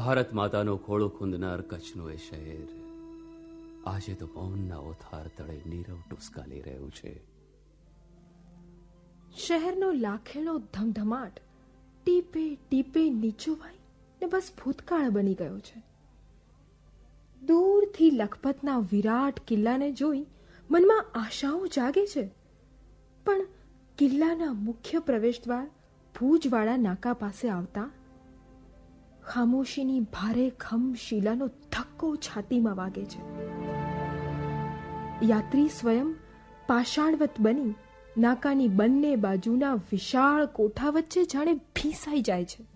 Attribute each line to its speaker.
Speaker 1: ભારત માતાનો ખોળો ખૂંદનાર કચ્છનું એ શહેર આજે તો મૌનના ઓથાર તળે નીરવ ટુસકાલી રહ્યું છે.
Speaker 2: શહેરનો લાખેલો ધમધમાટ ટીપે ટીપે નીચોવાઈ ને બસ ભૂતકાળ બની ગયો છે. દૂરથી લખપતના વિરાટ કિલ્લાને જોઈ મનમાં આશાઓ જાગે છે, પણ કિલ્લાના મુખ્ય પ્રવેશદ્વાર ભુજવાળા નાકા પાસે આવતા ખામોશીની ભારે ખમ શીલાનો ધક્કો છાતીમાં વાગે છે. યાત્રી સ્વયં પાષાણવત બની નાકાની બંને બાજુના વિશાળ કોઠા વચ્ચે જાણે ભીસાઈ જાય છે.